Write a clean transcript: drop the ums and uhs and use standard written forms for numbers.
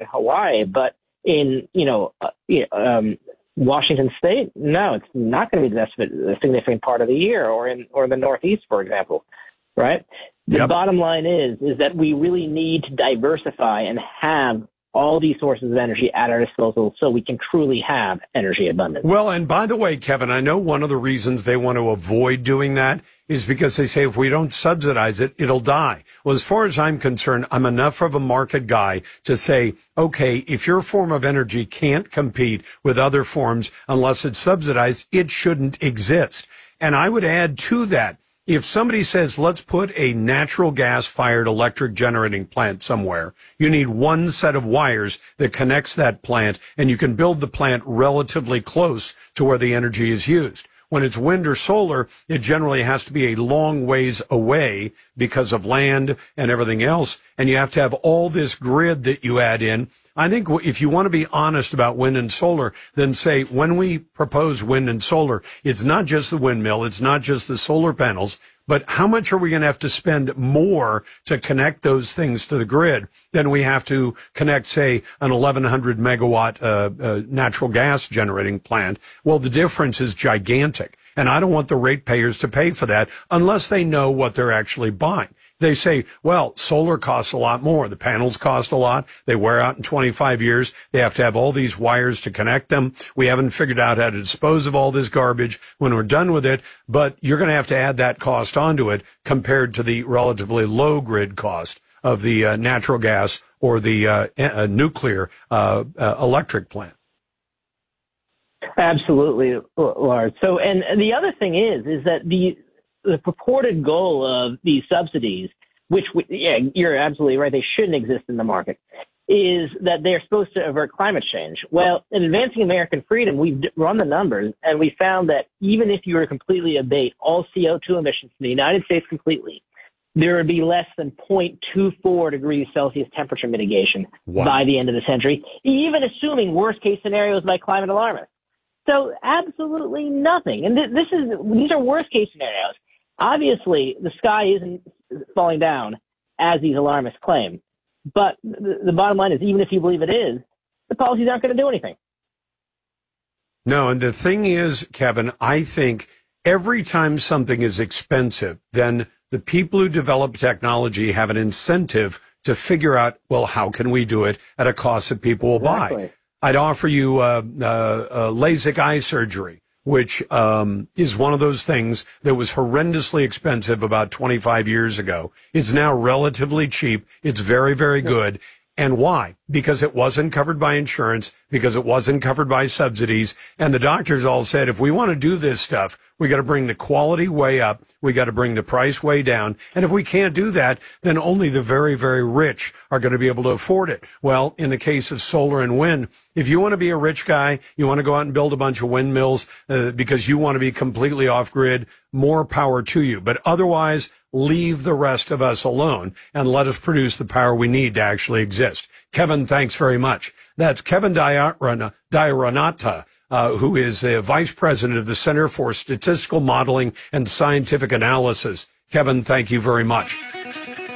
Hawaii, but in, Washington State, no, it's not going to be a significant part of the year, or the Northeast, for example, right? The bottom line is that we really need to diversify and have all these sources of energy at our disposal so we can truly have energy abundance. Well, and by the way, Kevin, I know one of the reasons they want to avoid doing that is because they say if we don't subsidize it, it'll die. Well, as far as I'm concerned, I'm enough of a market guy to say, okay, if your form of energy can't compete with other forms unless it's subsidized, it shouldn't exist. And I would add to that, if somebody says, let's put a natural gas-fired electric generating plant somewhere, you need one set of wires that connects that plant, and you can build the plant relatively close to where the energy is used. When it's wind or solar, it generally has to be a long ways away because of land and everything else, and you have to have all this grid that you add in. I think if you want to be honest about wind and solar, then say when we propose wind and solar, it's not just the windmill, it's not just the solar panels, but how much are we going to have to spend more to connect those things to the grid than we have to connect, say, an 1,100 megawatt natural gas generating plant? Well, the difference is gigantic. And I don't want the ratepayers to pay for that unless they know what they're actually buying. They say, well, solar costs a lot more. The panels cost a lot. They wear out in 25 years. They have to have all these wires to connect them. We haven't figured out how to dispose of all this garbage when we're done with it. But you're going to have to add that cost onto it compared to the relatively low grid cost of the natural gas or the nuclear electric plant. Absolutely, Lars. So, and the other thing is that the purported goal of these subsidies, which, you're absolutely right, they shouldn't exist in the market, is that they're supposed to avert climate change. Well, in Advancing American Freedom, we've run the numbers, and we found that even if you were to completely abate all CO2 emissions in the United States completely, there would be less than 0.24 degrees Celsius temperature mitigation by the end of the century, even assuming worst-case scenarios by climate alarmists. So absolutely nothing. And these are worst-case scenarios. Obviously, the sky isn't falling down, as these alarmists claim. But the bottom line is, even if you believe it is, the policies aren't going to do anything. No, and the thing is, Kevin, I think every time something is expensive, then the people who develop technology have an incentive to figure out, well, how can we do it at a cost that people will buy? I'd offer you LASIK eye surgery, which is one of those things that was horrendously expensive about 25 years ago. It's now relatively cheap. It's very, very good. And why? Because it wasn't covered by insurance, because it wasn't covered by subsidies. And the doctors all said, if we want to do this stuff, we got to bring the quality way up. We got to bring the price way down. And if we can't do that, then only the very, very rich are going to be able to afford it. Well, in the case of solar and wind, if you want to be a rich guy, you want to go out and build a bunch of windmills because you want to be completely off grid, more power to you. But otherwise, leave the rest of us alone and let us produce the power we need to actually exist. Kevin, thanks very much. That's Kevin Diaronata, who is the Vice President of the Center for Statistical Modeling and Scientific Analysis. Kevin, thank you very much.